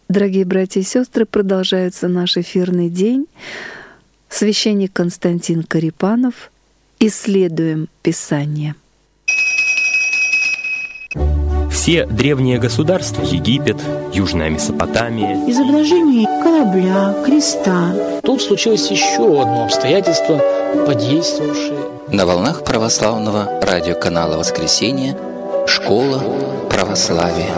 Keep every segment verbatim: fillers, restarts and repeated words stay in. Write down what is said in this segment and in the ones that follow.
Дорогие братья и сестры, продолжается наш эфирный день. Священник Константин Корепанов. Исследуем Писание. Все древние государства — Египет, Южная Месопотамия. Изображение корабля, креста. Тут случилось еще одно обстоятельство, подействовавшее. На волнах православного радиоканала «Воскресенье» «Школа православия».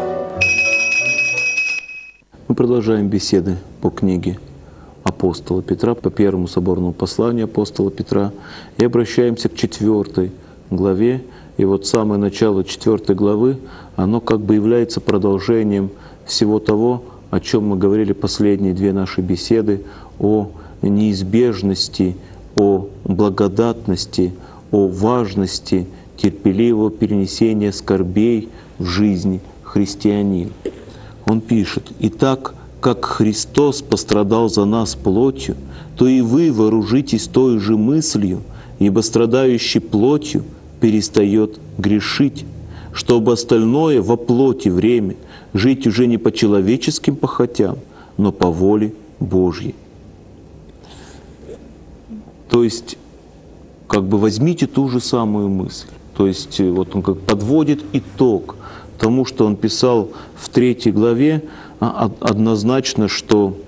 Мы продолжаем беседы по книге апостола Петра, по первому соборному посланию апостола Петра, и обращаемся к четвертой главе. И вот самое начало четвертой главы, оно как бы является продолжением всего того, о чем мы говорили последние две наши беседы, о неизбежности, о благодатности, о важности терпеливого перенесения скорбей в жизни христианина. Он пишет: «Итак, как Христос пострадал за нас плотью, то и вы вооружитесь той же мыслью, ибо страдающий плотью перестает грешить, чтобы остальное во плоти время жить уже не по человеческим похотям, но по воле Божьей». То есть, как бы возьмите ту же самую мысль. То есть, вот он как подводит итог тому, что он писал в третьей главе, однозначно, что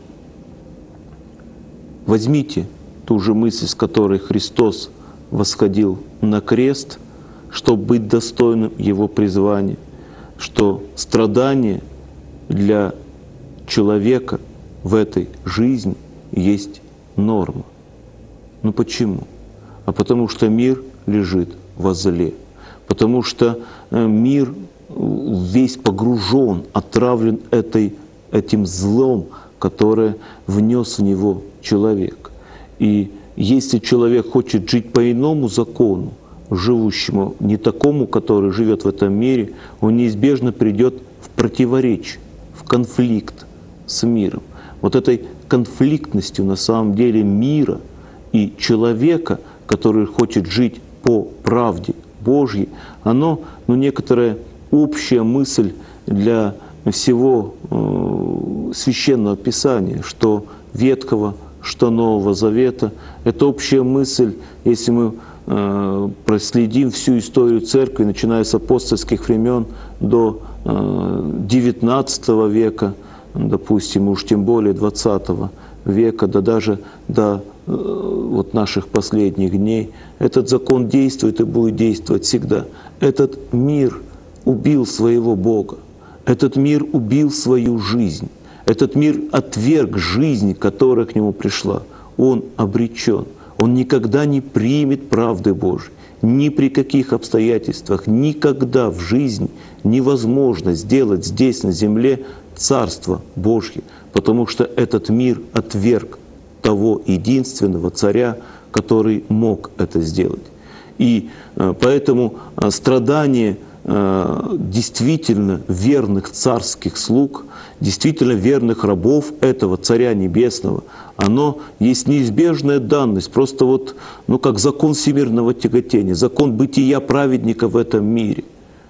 возьмите ту же мысль, с которой Христос восходил на крест, чтобы быть достойным Его призвания, что страдание для человека в этой жизни есть норма. Ну почему? А потому что мир лежит во зле, потому что мир весь погружен, отравлен этой, этим злом, которое внес в него человек. И если человек хочет жить по иному закону, живущему не такому, который живет в этом мире, он неизбежно придет в противоречие, в конфликт с миром. Вот этой конфликтностью на самом деле мира и человека, который хочет жить по правде Божьей, оно, ну, некоторая общая мысль для всего э, Священного Писания, что Ветхого, что Нового Завета. Это общая мысль, если мы э, проследим всю историю Церкви, начиная с апостольских времен до э, девятнадцатого века, допустим, уж тем более двадцатого века, да даже до э, вот наших последних дней. Этот закон действует и будет действовать всегда. Этот мир убил своего Бога. Этот мир убил свою жизнь. Этот мир отверг жизнь, которая к нему пришла. Он обречен. Он никогда не примет правды Божьей. Ни при каких обстоятельствах, никогда в жизни невозможно сделать здесь, на земле, Царство Божье, потому что этот мир отверг того единственного царя, который мог это сделать. И поэтому страдания действительно верных царских слуг, действительно верных рабов этого Царя Небесного, оно есть неизбежная данность, просто вот, ну, как закон всемирного тяготения, закон бытия праведника в этом мире.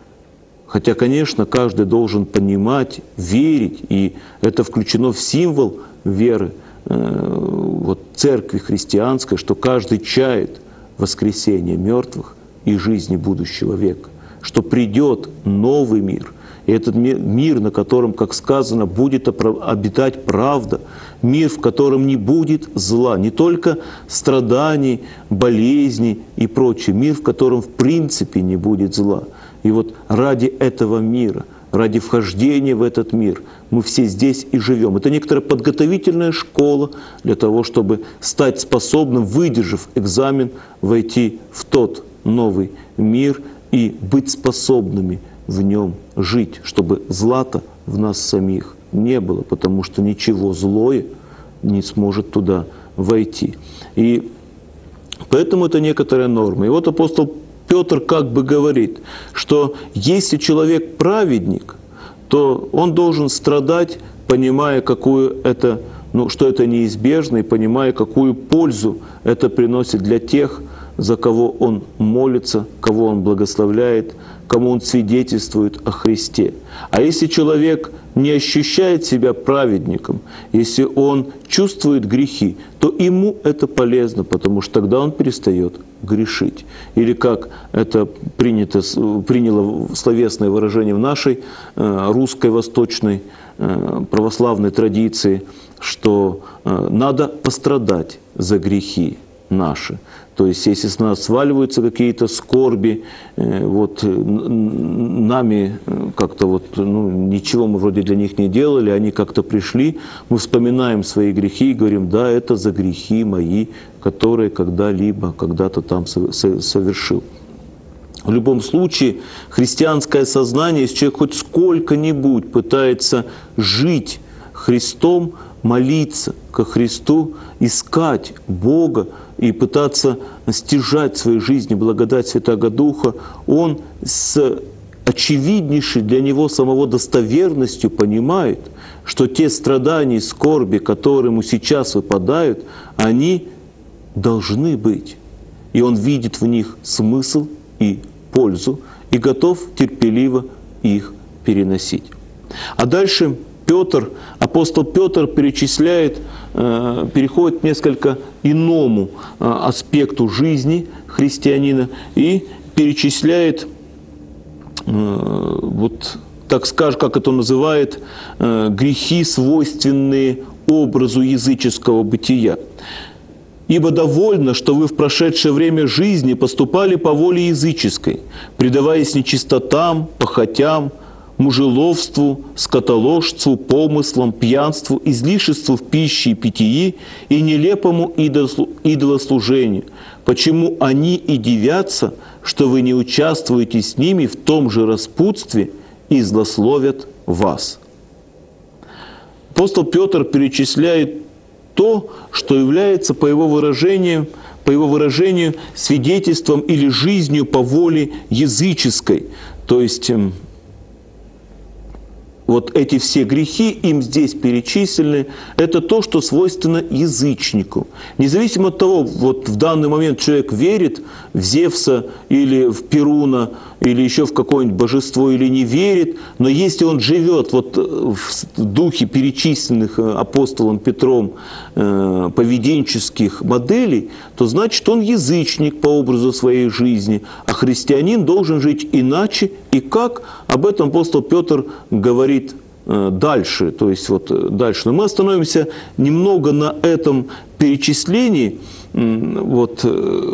Хотя, конечно, каждый должен понимать, верить, и это включено в символ веры э, вот, церкви христианской, что каждый чает воскресения мертвых и жизни будущего века, что придет новый мир. И этот мир, на котором, как сказано, будет обитать правда, мир, в котором не будет зла, не только страданий, болезней и прочее, мир, в котором в принципе не будет зла. И вот ради этого мира, ради вхождения в этот мир мы все здесь и живем. Это некоторая подготовительная школа для того, чтобы стать способным, выдержав экзамен, войти в тот новый мир и быть способными в нем жить, чтобы зла-то в нас самих не было, потому что ничего злое не сможет туда войти. И поэтому это некоторая норма. И вот апостол Петр как бы говорит, что если человек праведник, то он должен страдать, понимая, какую это, ну, что это неизбежно, и понимая, какую пользу это приносит для тех, за кого он молится, кого он благословляет, кому он свидетельствует о Христе. А если человек не ощущает себя праведником, если он чувствует грехи, то ему это полезно, потому что тогда он перестает грешить. Или как это принято, приняло словесное выражение в нашей русской восточной православной традиции, что надо пострадать за грехи наши. То есть, если с нас сваливаются какие-то скорби, вот нами как-то вот, ну, ничего мы вроде для них не делали, они как-то пришли, мы вспоминаем свои грехи и говорим: да, это за грехи мои, которые когда-либо, когда-то там совершил. В любом случае, христианское сознание, если человек хоть сколько-нибудь пытается жить Христом, молиться ко Христу, искать Бога и пытаться стяжать в своей жизни благодать Святаго Духа, он с очевиднейшей для него самого достоверностью понимает, что те страдания и скорби, которые ему сейчас выпадают, они должны быть. И он видит в них смысл и пользу, и готов терпеливо их переносить. А дальше Петр, апостол Петр перечисляет, переходит к несколько иному аспекту жизни христианина и перечисляет, вот так скажем, как это он называет, грехи, свойственные образу языческого бытия. «Ибо довольно, что вы в прошедшее время жизни поступали по воле языческой, предаваясь нечистотам, похотям, мужеловству, скотоложству, помыслам, пьянству, излишеству в пище и питьи и нелепому идолослужению. Почему они и дивятся, что вы не участвуете с ними в том же распутстве и злословят вас». Апостол Петр перечисляет то, что является, по его выражению, по его выражению, свидетельством или жизнью по воле языческой. То есть вот эти все грехи, им здесь перечислены, это то, что свойственно язычнику. Независимо от того, вот в данный момент человек верит в Зевса или в Перуна, или еще в какое-нибудь божество, или не верит, но если он живет вот в духе перечисленных апостолом Петром э, поведенческих моделей, то значит он язычник по образу своей жизни, а христианин должен жить иначе, и как об этом апостол Петр говорит э, дальше. То есть вот дальше. Но мы остановимся немного на этом перечислении э, вот, э,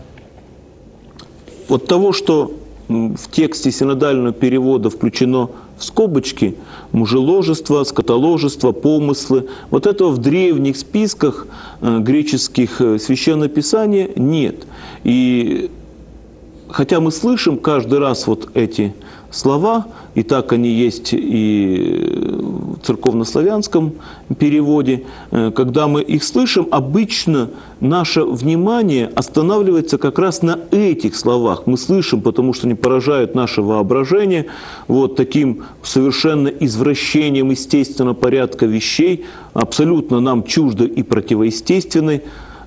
вот того, что в тексте синодального перевода включено в скобочки мужеложество, скотоложество, помыслы. Вот этого в древних списках греческих Священного Писания нет. И хотя мы слышим каждый раз вот эти слова, и так они есть и в церковнославянском переводе, когда мы их слышим, обычно наше внимание останавливается как раз на этих словах. Мы слышим, потому что они поражают наше воображение вот таким совершенно извращением естественного порядка вещей, абсолютно нам чуждо и противоестественной,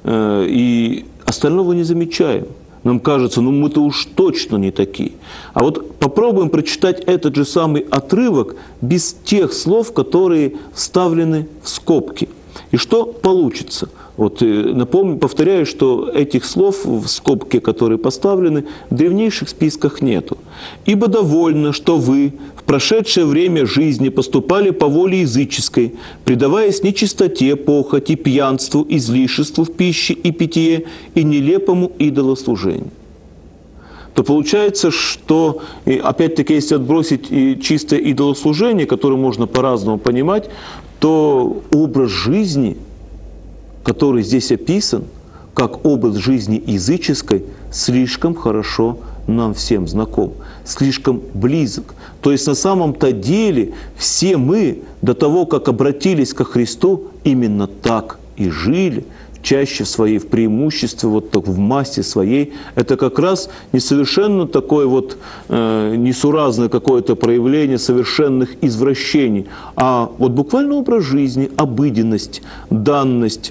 и остального не замечаем. Нам кажется, ну мы-то уж точно не такие. А вот попробуем прочитать этот же самый отрывок без тех слов, которые вставлены в скобки. И что получится? Вот напомню, повторяю, что этих слов в скобке, которые поставлены, в древнейших списках нету. «Ибо довольно, что вы в прошедшее время жизни поступали по воле языческой, предаваясь нечистоте, похоти, пьянству, излишеству в пище и питье и нелепому идолослужению». То получается, что, опять-таки, если отбросить и чистое идолослужение, которое можно по-разному понимать, то образ жизни, который здесь описан, как образ жизни языческой, слишком хорошо нам всем знаком, слишком близок. То есть на самом-то деле все мы до того, как обратились ко Христу, именно так и жили, чаще в своей, в преимуществе, вот так в массе своей. Это как раз не совершенно такое вот э, несуразное какое-то проявление совершенных извращений, а вот буквально образ жизни, обыденность, данность.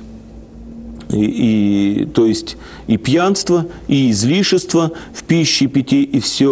И, и, то есть и пьянство, и излишество в пище и питье, и все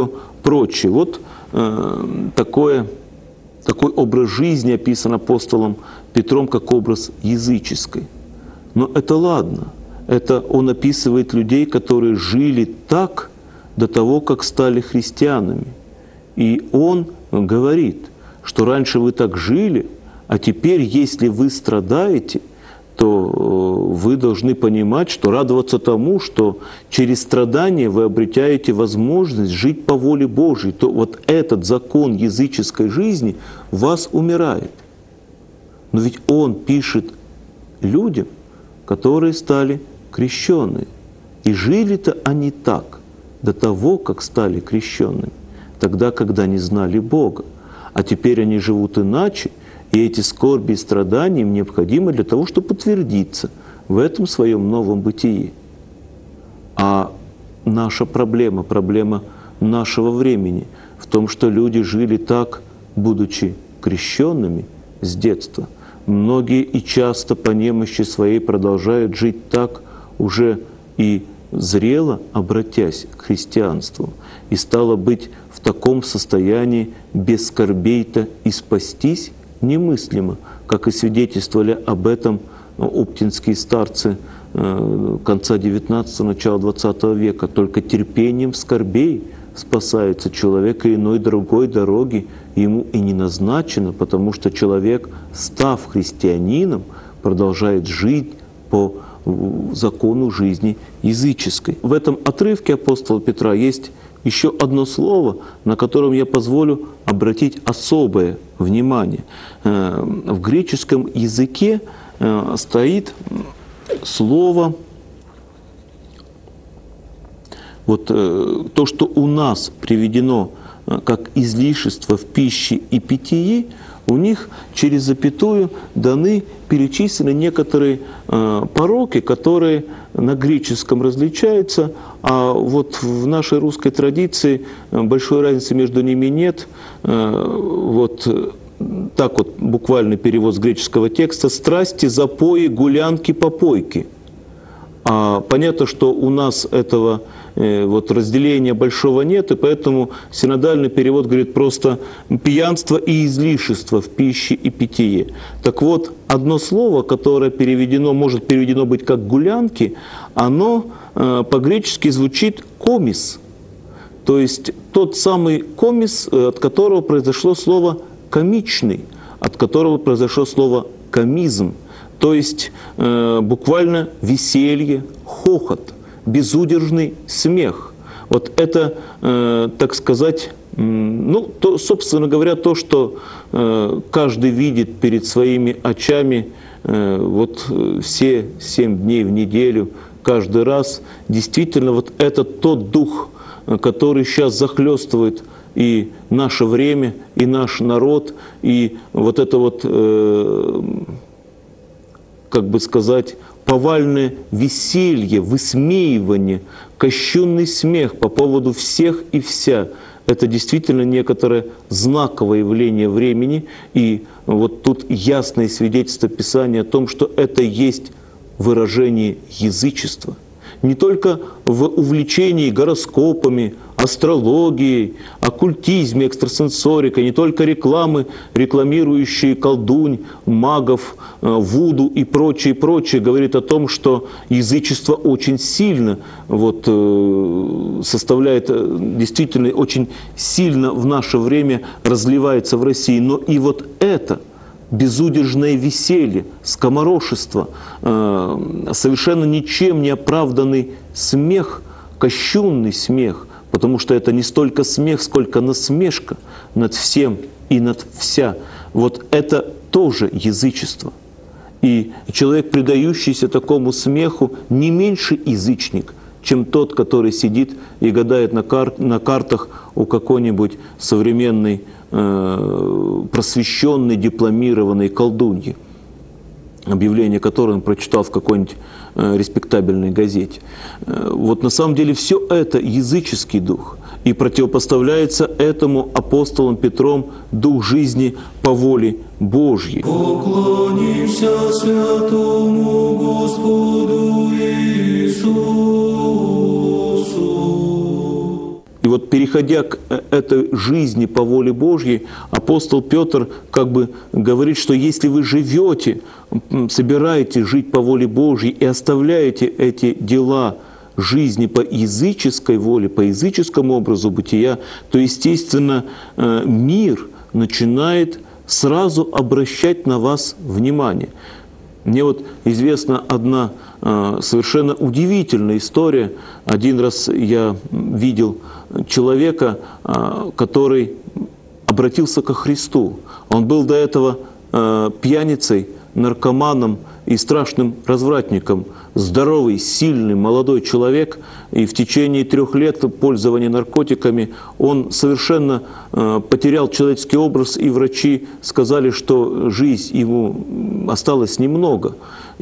прочее. Вот э, такое, такой образ жизни описан апостолом Петром как образ языческий. Но это ладно. Это он описывает людей, которые жили так до того, как стали христианами. И он говорит, что раньше вы так жили, а теперь, если вы страдаете, то вы должны понимать, что радоваться тому, что через страдания вы обретаете возможность жить по воле Божьей, то вот этот закон языческой жизни в вас умирает. Но ведь он пишет людям, которые стали крещенные. И жили-то они так, до того, как стали крещенными, тогда, когда не знали Бога. А теперь они живут иначе, и эти скорби и страдания им необходимы для того, чтобы утвердиться в этом своем новом бытии. А наша проблема, проблема нашего времени в том, что люди жили так, будучи крещенными с детства. Многие и часто по немощи своей продолжают жить так, уже и зрело обратясь к христианству. И стало быть, в таком состоянии без скорбей-то и спастись немыслимо, как и свидетельствовали об этом оптинские старцы конца девятнадцатого, начала двадцатого века. Только терпением скорбей спасается человек, и иной другой дороги ему и не назначено, потому что человек, став христианином, продолжает жить по закону жизни языческой. В этом отрывке апостола Петра есть еще одно слово, на котором я позволю обратить особое внимание. В греческом языке стоит слово, вот то, что у нас приведено как излишество в пище и питье, у них через запятую даны, перечислены некоторые э, пороки, которые на греческом различаются, а вот в нашей русской традиции большой разницы между ними нет. Э, вот так вот буквальный перевод с греческого текста: страсти, запои, гулянки, попойки. А понятно, что у нас этого э, вот разделения большого нет, и поэтому синодальный перевод говорит просто пьянство и излишество в пище и питье. Так вот, одно слово, которое переведено, может переведено быть как гулянки, оно э, по-гречески звучит комис. То есть тот самый комис, от которого произошло слово комичный, от которого произошло слово комизм. То есть э, буквально веселье, хохот, безудержный смех. Вот это, э, так сказать, э, ну, то, собственно говоря, то, что э, каждый видит перед своими очами э, вот все семь дней в неделю, каждый раз. Действительно, вот это тот дух, который сейчас захлестывает и наше время, и наш народ, и вот это вот... Э, как бы сказать, повальное веселье, высмеивание, кощунный смех по поводу всех и вся. Это действительно некоторое знаковое явление времени. И вот тут ясное свидетельство Писания о том, что это есть выражение язычества. Не только в увлечении гороскопами, астрологией, оккультизме, экстрасенсорикой, не только рекламы, рекламирующие колдунь, магов, вуду и прочее, прочее, говорит о том, что язычество очень сильно вот, составляет, действительно очень сильно в наше время разливается в России. Но и вот это безудержное веселье, скоморошество, совершенно ничем не оправданный смех, кощунный смех, потому что это не столько смех, сколько насмешка над всем и над вся. Вот это тоже язычество. И человек, предающийся такому смеху, не меньше язычник, чем тот, который сидит и гадает на, кар- на картах у какой-нибудь современной, э- просвещенной, дипломированной колдуньи, объявление которой он прочитал в какой-нибудь э, респектабельной газете. Э, вот на самом деле все это языческий дух, и противопоставляется этому апостолом Петром дух жизни по воле Божьей. Поклонимся святому Господу Иисусу. И вот переходя к этой жизни по воле Божьей, апостол Петр как бы говорит, что если вы живете, собираетесь жить по воле Божьей и оставляете эти дела жизни по языческой воле, по языческому образу бытия, то, естественно, мир начинает сразу обращать на вас внимание. Мне вот известна одна э, совершенно удивительная история. Один раз я видел человека, э, который обратился ко Христу. Он был до этого э, пьяницей, наркоманом и страшным развратником. Здоровый, сильный, молодой человек. И в течение трех лет пользования наркотиками он совершенно э, потерял человеческий образ, и врачи сказали, что жизнь ему осталось немного.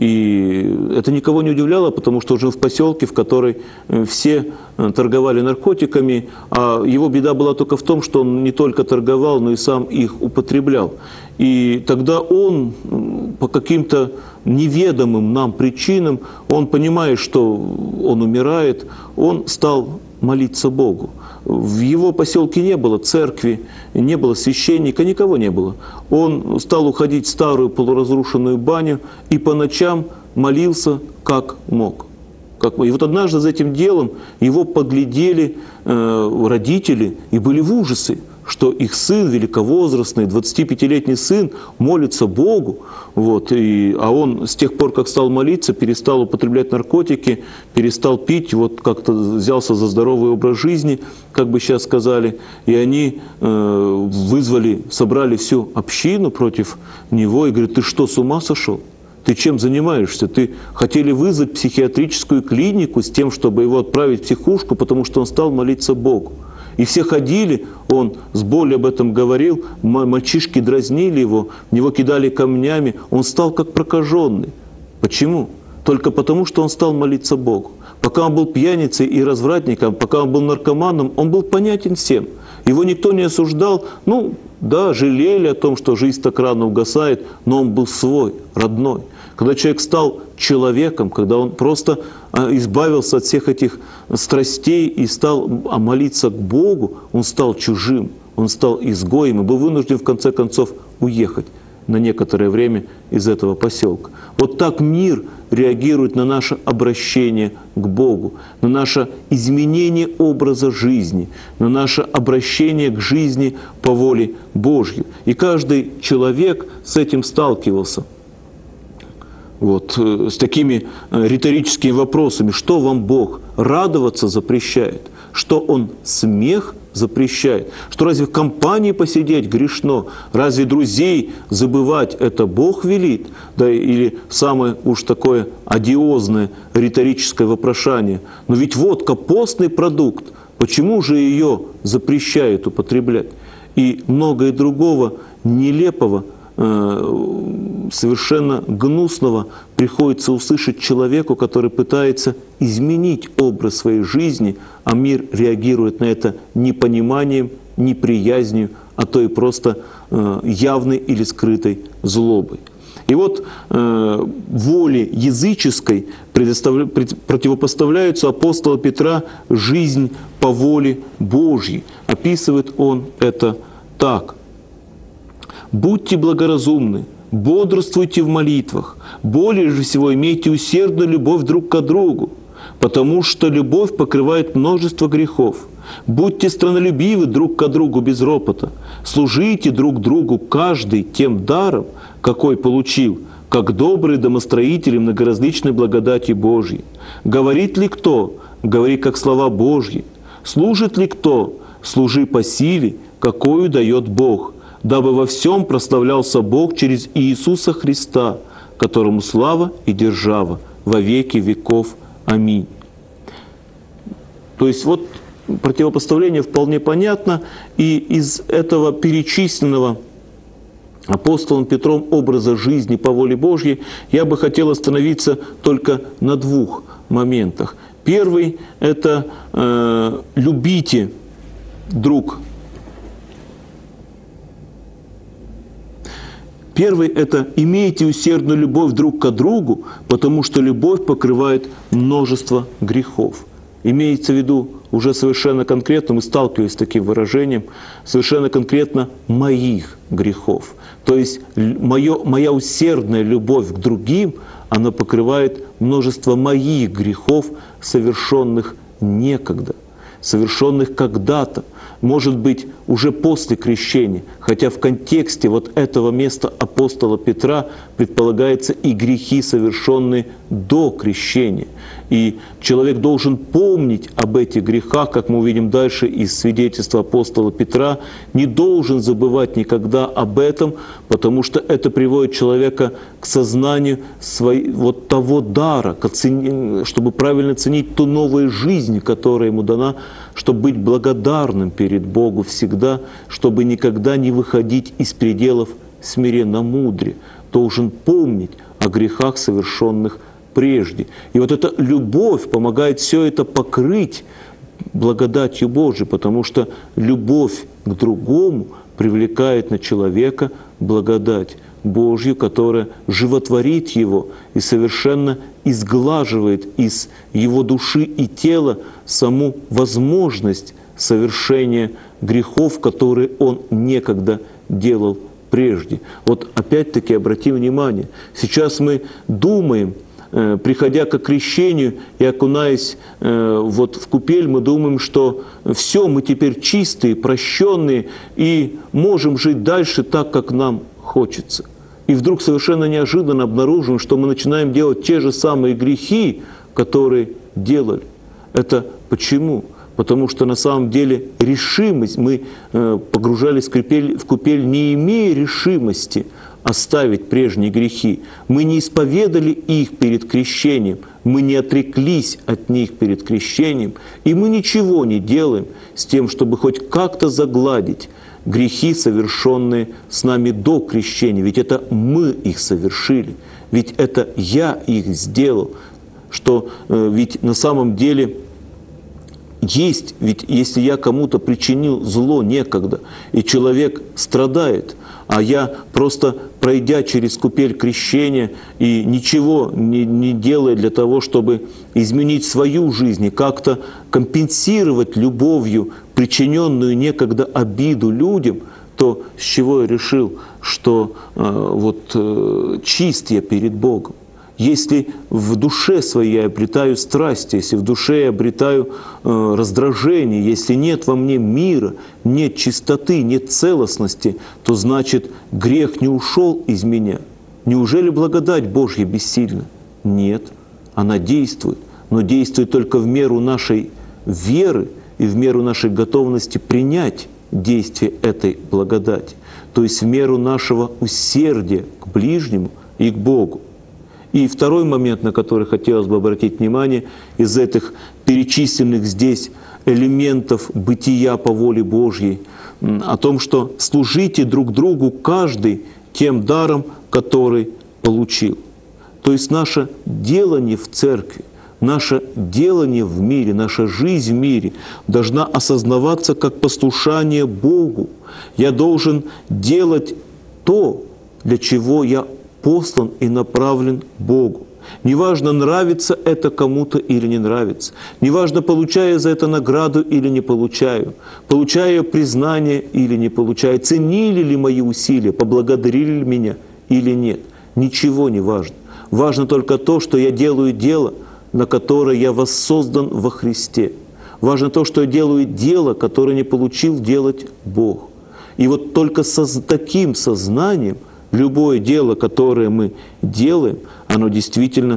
И это никого не удивляло, потому что он жил в поселке, в которой все торговали наркотиками, а его беда была только в том, что он не только торговал, но и сам их употреблял. И тогда он по каким-то неведомым нам причинам, он, понимая, что он умирает, он стал молиться Богу. В его поселке не было церкви, не было священника, никого не было. Он стал уходить в старую полуразрушенную баню и по ночам молился как мог. Как мог. И вот однажды за этим делом его поглядели э, родители и были в ужасе, что их сын великовозрастный, двадцатипятилетний сын, молится Богу, вот, и, а он с тех пор, как стал молиться, перестал употреблять наркотики, перестал пить, вот как-то взялся за здоровый образ жизни, как бы сейчас сказали, и они э, вызвали, собрали всю общину против него и говорят: ты что, с ума сошел? Ты чем занимаешься? Ты хотели вызвать психиатрическую клинику с тем, чтобы его отправить в психушку, потому что он стал молиться Богу. И все ходили, он с болью об этом говорил, мальчишки дразнили его, в него кидали камнями, он стал как прокаженный. Почему? Только потому, что он стал молиться Богу. Пока он был пьяницей и развратником, пока он был наркоманом, он был понятен всем. Его никто не осуждал, ну да, жалели о том, что жизнь так рано угасает, но он был свой, родной. Когда человек стал человеком, когда он просто избавился от всех этих страстей и стал молиться к Богу, он стал чужим, он стал изгоем и был вынужден в конце концов уехать на некоторое время из этого поселка. Вот так мир реагирует на наше обращение к Богу, на наше изменение образа жизни, на наше обращение к жизни по воле Божьей. И каждый человек с этим сталкивался. Вот, с такими риторическими вопросами: что вам Бог радоваться запрещает, что Он смех запрещает, что разве в компании посидеть грешно, разве друзей забывать это Бог велит, да, или самое уж такое одиозное риторическое вопрошание: но ведь водка постный продукт, почему же ее запрещают употреблять? И многое другого нелепого, совершенно гнусного приходится услышать человеку, который пытается изменить образ своей жизни, а мир реагирует на это непониманием, неприязнью, а то и просто явной или скрытой злобой. И вот э, воле языческой противопоставляется апостола Петра жизнь по воле Божьей. Описывает он это так: «Будьте благоразумны, бодрствуйте в молитвах, более же всего имейте усердную любовь друг к другу, потому что любовь покрывает множество грехов. Будьте страннолюбивы друг к другу без ропота, служите друг другу каждый тем даром, какой получил, как добрые домостроители многоразличной благодати Божьей. Говорит ли кто? Говори как слова Божьи. Служит ли кто? Служи по силе, какую дает Бог, дабы во всем прославлялся Бог через Иисуса Христа, которому слава и держава во веки веков. Аминь». То есть вот противопоставление вполне понятно, и из этого перечисленного апостолом Петром образа жизни по воле Божьей я бы хотел остановиться только на двух моментах. Первый – это э, «любите друг». Первый – это «имейте усердную любовь друг к другу, потому что любовь покрывает множество грехов». Имеется в виду уже совершенно конкретно, мы сталкивались с таким выражением, совершенно конкретно моих грехов. То есть моё, моя усердная любовь к другим, она покрывает множество моих грехов, совершенных некогда, совершенных когда-то, может быть, уже после крещения, хотя в контексте вот этого места апостола Петра предполагается и грехи, совершенные до крещения. И человек должен помнить об этих грехах, как мы увидим дальше из свидетельства апостола Петра, не должен забывать никогда об этом, потому что это приводит человека к сознанию своей, вот того дара, к оцени, чтобы правильно ценить ту новую жизнь, которая ему дана, чтобы быть благодарным перед Богом всегда, чтобы никогда не выходить из пределов смиренно мудрее, должен помнить о грехах, совершенных прежде. И вот эта любовь помогает все это покрыть благодатью Божией, потому что любовь к другому привлекает на человека благодать Божью, которая животворит его и совершенно изглаживает из его души и тела саму возможность совершения грехов, которые он некогда делал прежде. Вот опять-таки обратим внимание, сейчас мы думаем, приходя к крещению и окунаясь вот в купель, мы думаем, что все, мы теперь чистые, прощенные и можем жить дальше так, как нам хочется. И вдруг совершенно неожиданно обнаружим, что мы начинаем делать те же самые грехи, которые делали. Это почему? Потому что на самом деле решимость, мы погружались в купель, в купель не имея решимости оставить прежние грехи. Мы не исповедали их перед крещением, мы не отреклись от них перед крещением, и мы ничего не делаем с тем, чтобы хоть как-то загладить грехи, совершенные с нами до крещения. Ведь это мы их совершили, ведь это я их сделал, что э, ведь на самом деле есть, ведь если я кому-то причинил зло некогда, и человек страдает, а я просто, пройдя через купель крещения и ничего не, не делая для того, чтобы изменить свою жизнь и как-то компенсировать любовью причиненную некогда обиду людям, то с чего я решил, что э, вот э, чист я перед Богом? Если в душе своей я обретаю страсть, если в душе я обретаю э, раздражение, если нет во мне мира, нет чистоты, нет целостности, то значит грех не ушел из меня. Неужели благодать Божья бессильна? Нет, она действует, но действует только в меру нашей веры и в меру нашей готовности принять действие этой благодати, то есть в меру нашего усердия к ближнему и к Богу. И второй момент, на который хотелось бы обратить внимание, из этих перечисленных здесь элементов бытия по воле Божьей, о том, что служите друг другу каждый тем даром, который получил. То есть наше делание в церкви, наше делание в мире, наша жизнь в мире должна осознаваться как послушание Богу. Я должен делать то, для чего я послан и направлен Богу. Неважно, нравится это кому-то или не нравится. Неважно, получаю за это награду или не получаю. Получаю признание или не получаю. Ценили ли мои усилия, поблагодарили ли меня или нет. Ничего не важно. Важно только то, что я делаю дело, на которое я воссоздан во Христе. Важно то, что я делаю дело, которое не получил делать Бог. И вот только с таким сознанием любое дело, которое мы делаем, оно действительно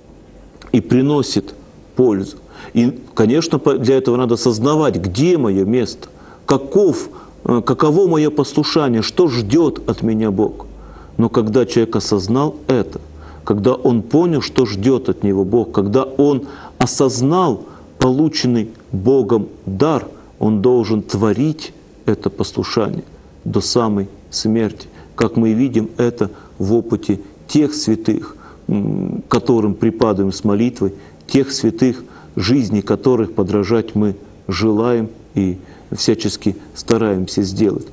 и приносит пользу. И, конечно, для этого надо сознавать, где мое место, каков, каково мое послушание, что ждет от меня Бог. Но когда человек осознал это, когда он понял, что ждет от него Бог, когда он осознал полученный Богом дар, он должен творить это послушание до самой смерти. Как мы видим это в опыте тех святых, которым припадаем с молитвой, тех святых, жизни которых подражать мы желаем и всячески стараемся сделать.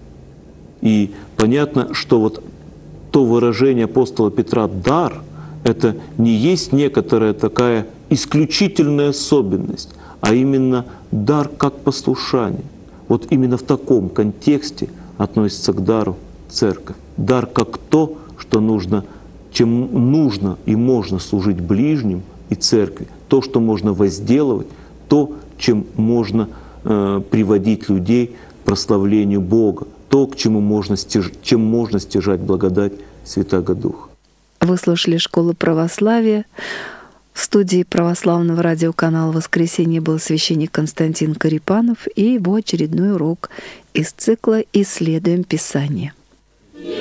И понятно, что вот то выражение апостола Петра «дар» — это не есть некоторая такая исключительная особенность, а именно дар как послушание. Вот именно в таком контексте относится к дару церковь. Дар как то, что нужно, чем нужно и можно служить ближним и церкви, то, что можно возделывать, то, чем можно э, приводить людей к прославлению Бога, то, к чему можно стяж... чем можно стяжать благодать Святаго Духа. Вы слушали «Школу православия». В студии православного радиоканала «Воскресенье» был священник Константин Корепанов и его очередной урок из цикла «Исследуем Писание».